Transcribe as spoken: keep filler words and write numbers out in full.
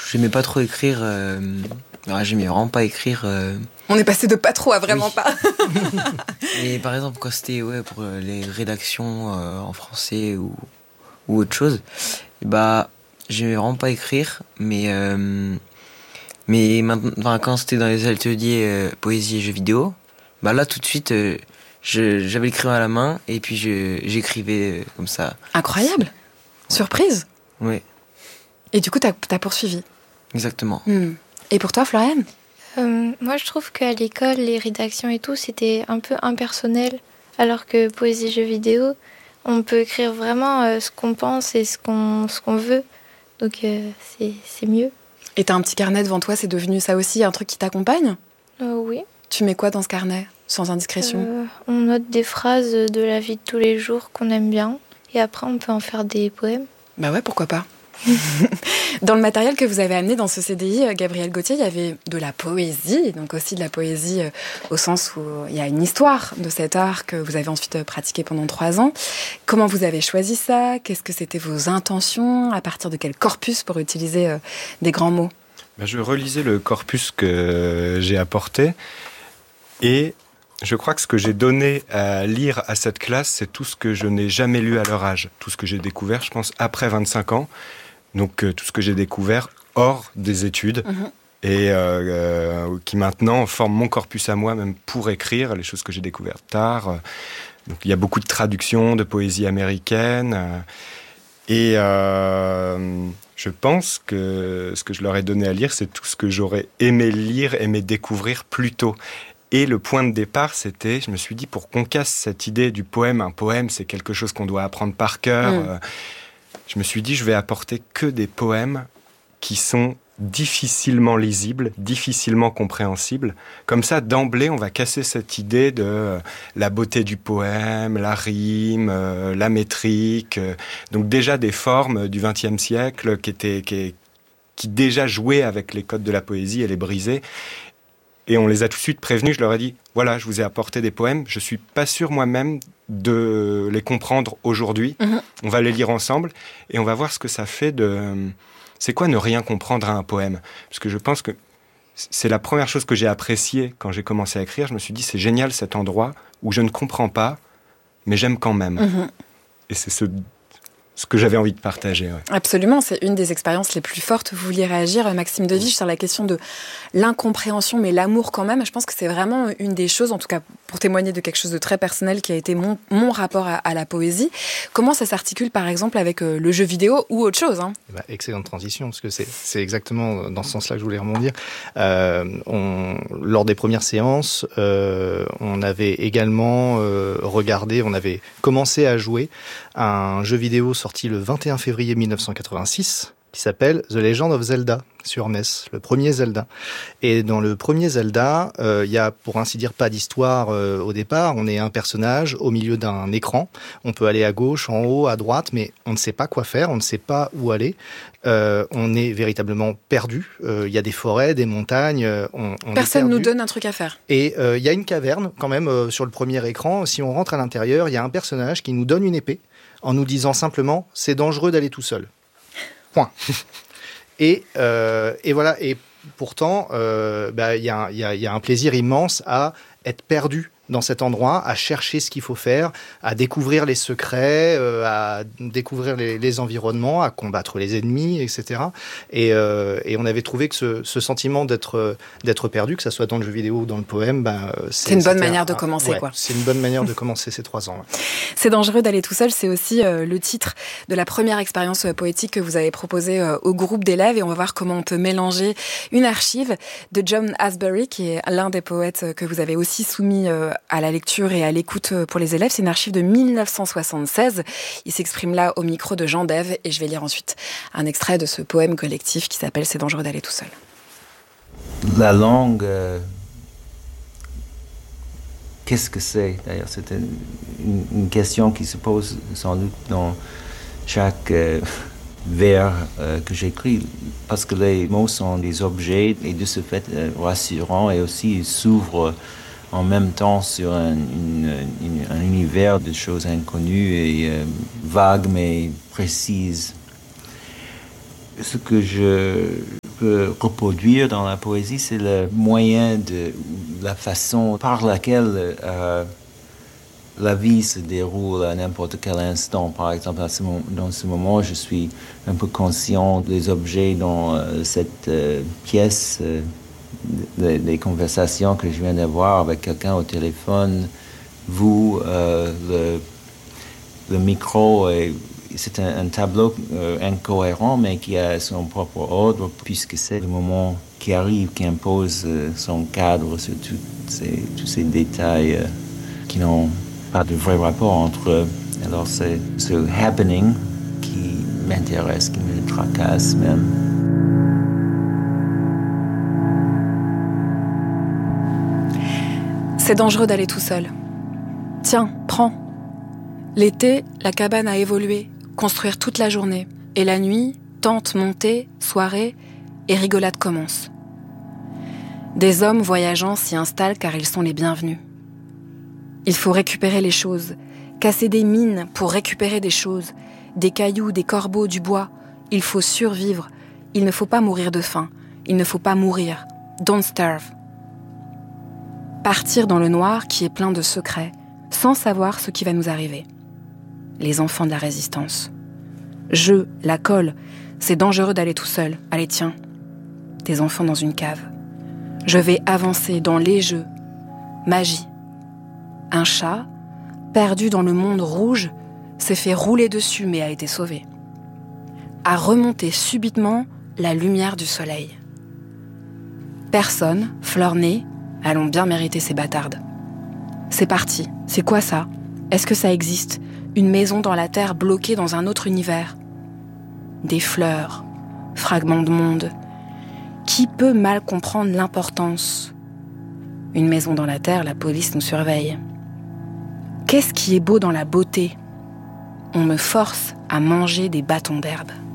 j'aimais pas trop écrire. Euh... Ouais, j'aimais vraiment pas écrire. Euh... On est passé de pas trop à vraiment oui. pas. Et par exemple, quand c'était ouais, pour les rédactions euh, en français ou, ou autre chose, et bah, j'aimais vraiment pas écrire, mais, euh, mais maintenant, enfin, quand c'était dans les ateliers euh, poésie et jeux vidéo, bah là tout de suite, euh, je, j'avais le crayon à la main et puis je, j'écrivais euh, comme ça. Incroyable. Ouais. Surprise. Oui. Et du coup, t'as, t'as poursuivi. Exactement. Mmh. Et pour toi, Floriane ? Euh, moi, je trouve qu'à l'école, les rédactions et tout, c'était un peu impersonnel, alors que poésie, jeux vidéo, on peut écrire vraiment euh, ce qu'on pense et ce qu'on, ce qu'on veut. Donc, euh, c'est, c'est mieux. Et t'as un petit carnet devant toi, c'est devenu ça aussi un truc qui t'accompagne ? euh, Oui. Tu mets quoi dans ce carnet, sans indiscrétion ? euh, On note des phrases de la vie de tous les jours qu'on aime bien, et après, on peut en faire des poèmes. Bah ouais, pourquoi pas. Dans le matériel que vous avez amené dans ce C D I, Gabriel Gauthier, il y avait de la poésie, donc aussi de la poésie au sens où il y a une histoire de cet art que vous avez ensuite pratiqué pendant trois ans. Comment vous avez choisi ça ? Qu'est-ce que c'était vos intentions ? À partir de quel corpus, pour utiliser des grands mots ? Ben, je relisais le corpus que j'ai apporté et je crois que ce que j'ai donné à lire à cette classe, c'est tout ce que je n'ai jamais lu à leur âge, tout ce que j'ai découvert, je pense, après vingt-cinq ans. Donc euh, tout ce que j'ai découvert hors des études mmh. et euh, euh, qui maintenant forme mon corpus à moi, même pour écrire les choses que j'ai découvertes tard. Donc il y a beaucoup de traductions de poésie américaine euh, et euh, je pense que ce que je leur ai donné à lire, c'est tout ce que j'aurais aimé lire, aimé découvrir plus tôt. Et le point de départ, c'était, je me suis dit, pour qu'on casse cette idée du poème, un poème, c'est quelque chose qu'on doit apprendre par cœur. Mmh. Euh, je me suis dit, je vais apporter que des poèmes qui sont difficilement lisibles, difficilement compréhensibles. Comme ça, d'emblée, on va casser cette idée de euh, la beauté du poème, la rime, euh, la métrique. Euh, donc déjà des formes du vingtième siècle qui étaient, qui, qui déjà jouaient avec les codes de la poésie et les brisaient. Et on les a tout de suite prévenus, je leur ai dit, voilà, je vous ai apporté des poèmes, je suis pas sûr moi-même de les comprendre aujourd'hui. Mmh. On va les lire ensemble et on va voir ce que ça fait de... C'est quoi ne rien comprendre à un poème ? Parce que je pense que c'est la première chose que j'ai appréciée quand j'ai commencé à écrire. Je me suis dit, c'est génial cet endroit où je ne comprends pas, mais j'aime quand même. Mmh. Et c'est ce... ce que j'avais envie de partager. Ouais. Absolument, c'est une des expériences les plus fortes. Vous vouliez réagir, Maxime Deviche, sur la question de l'incompréhension, mais l'amour quand même. Je pense que c'est vraiment une des choses, en tout cas pour témoigner de quelque chose de très personnel qui a été mon, mon rapport à, à la poésie. Comment ça s'articule, par exemple, avec euh, le jeu vidéo ou autre chose hein ? Bah, excellente transition, parce que c'est, c'est exactement dans ce sens-là que je voulais rebondir. Euh, on, lors des premières séances, euh, on avait également euh, regardé, on avait commencé à jouer à un jeu vidéo sorti le vingt et un février mille neuf cent quatre-vingt-six, qui s'appelle The Legend of Zelda, sur N E S, le premier Zelda. Et dans le premier Zelda, il euh, y a, pour ainsi dire, pas d'histoire euh, au départ. On est un personnage au milieu d'un écran. On peut aller à gauche, en haut, à droite, mais on ne sait pas quoi faire, on ne sait pas où aller. Euh, on est véritablement perdu. Il euh, y a des forêts, des montagnes. On, on Personne ne nous donne un truc à faire. Et il euh, y a une caverne, quand même, euh, sur le premier écran. Si on rentre à l'intérieur, il y a un personnage qui nous donne une épée, en nous disant simplement « c'est dangereux d'aller tout seul ». Point. Et, euh, et voilà, et pourtant, euh, bah, y a, y a, y a un plaisir immense à être perdu dans cet endroit, à chercher ce qu'il faut faire, à découvrir les secrets, euh, à découvrir les, les environnements, à combattre les ennemis, et cetera. Et, euh, et on avait trouvé que ce, ce sentiment d'être, d'être perdu, que ça soit dans le jeu vidéo ou dans le poème, ben, c'est, c'est une bonne manière un, de commencer. Ouais, quoi. C'est une bonne manière de commencer ces trois ans. Ouais. C'est dangereux d'aller tout seul, c'est aussi euh, le titre de la première expérience euh, poétique que vous avez proposée euh, au groupe d'élèves, et on va voir comment on peut mélanger une archive de John Asbury, qui est l'un des poètes que vous avez aussi soumis euh, à la lecture et à l'écoute pour les élèves. C'est une archive de mille neuf cent soixante-seize. Il s'exprime là au micro de Jean Dève, et je vais lire ensuite un extrait de ce poème collectif qui s'appelle « C'est dangereux d'aller tout seul ». La langue, euh, qu'est-ce que c'est d'ailleurs ? C'est une, une question qui se pose sans doute dans chaque euh, vers euh, que j'écris, parce que les mots sont des objets et de ce fait euh, rassurants, et aussi ils s'ouvrent en même temps sur un, une, une, un univers de choses inconnues et euh, vagues mais précises. Ce que je peux reproduire dans la poésie, c'est le moyen de la façon par laquelle euh, la vie se déroule à n'importe quel instant. Par exemple, à ce moment, dans ce moment, je suis un peu conscient des objets dans euh, cette euh, pièce, euh, des, des conversations que je viens d'avoir avec quelqu'un au téléphone, vous, euh, le, le micro, et c'est un, un tableau euh, incohérent, mais qui a son propre ordre, puisque c'est le moment qui arrive, qui impose euh, son cadre sur tout ces, tous ces détails euh, qui n'ont pas de vrai rapport entre eux. Alors c'est ce happening qui m'intéresse, qui me tracasse même. C'est dangereux d'aller tout seul. Tiens, prends. L'été, la cabane a évolué, construire toute la journée. Et la nuit, tente montée, soirée, et rigolade commence. Des hommes voyageant s'y installent car ils sont les bienvenus. Il faut récupérer les choses, casser des mines pour récupérer des choses, des cailloux, des corbeaux, du bois. Il faut survivre. Il ne faut pas mourir de faim. Il ne faut pas mourir. Don't starve. Partir dans le noir qui est plein de secrets, sans savoir ce qui va nous arriver. Les enfants de la résistance. Je, la colle, c'est dangereux d'aller tout seul. Allez, tiens. Des enfants dans une cave. Je vais avancer dans les jeux. Magie. Un chat, perdu dans le monde rouge, s'est fait rouler dessus mais a été sauvé. A remonté subitement la lumière du soleil. Personne, fleur née, allons bien mériter ces bâtardes. C'est parti. C'est quoi ça ? Est-ce que ça existe ? Une maison dans la terre bloquée dans un autre univers. Des fleurs, fragments de monde. Qui peut mal comprendre l'importance ? Une maison dans la terre, la police nous surveille. Qu'est-ce qui est beau dans la beauté ? On me force à manger des bâtons d'herbe.